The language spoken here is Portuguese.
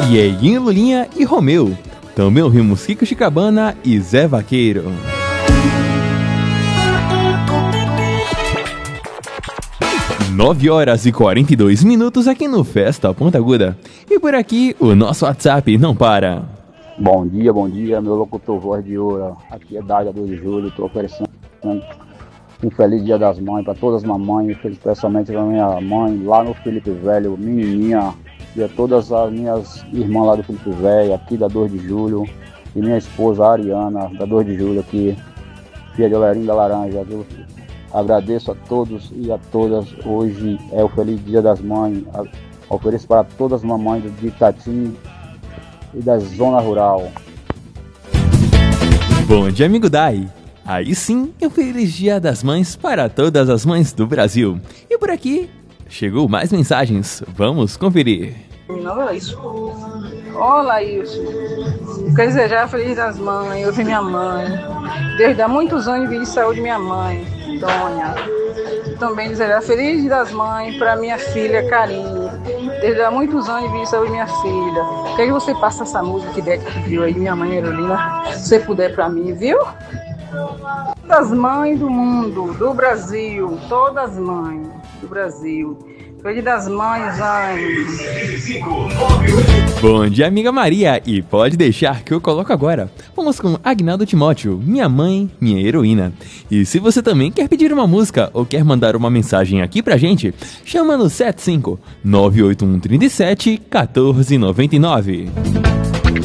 E é Guinho Lulinha e Romeu. Também ouvimos Kiko Chicabana e Zé Vaqueiro. 9h42 aqui no Festa Ponta Aguda. E por aqui o nosso WhatsApp não para. Bom dia, meu locutor voz de ouro. Aqui é Dália 2 de julho, estou oferecendo um feliz dia das mães para todas as mamães, especialmente para minha mãe lá no Felipe Velho, menininha, e a todas as minhas irmãs lá do Felipe Velho, aqui da 2 de julho, e minha esposa Ariana, da 2 de julho aqui, filha de Olerinho da Laranja, viu? Agradeço a todos e a todas. Hoje é o feliz dia das mães. Ofereço para todas as mamães de Itatim e da zona rural. Bom dia, amigo Dai. Aí sim, um feliz dia das mães para todas as mães do Brasil. E por aqui, chegou mais mensagens. Vamos conferir. Olá, isso. Olá, isso. Quer desejar feliz das mães. Eu vi minha mãe. Desde há muitos anos vi de saúde minha mãe, Tônia. Também desejar feliz dia das mães para minha filha Karine. Desde há muitos anos vi de saúde minha filha. Quer que você passe essa música que Deck viu aí, minha mãe Erolina, se você puder para mim, viu? Das mães do mundo, do Brasil, todas as mães do Brasil. Feliz das mães, ai. Bom dia, amiga Maria, e pode deixar que eu coloco agora. Vamos com Agnaldo Timóteo, Minha Mãe, Minha Heroína. E se você também quer pedir uma música ou quer mandar uma mensagem aqui pra gente, chama no 75 981 37 1499.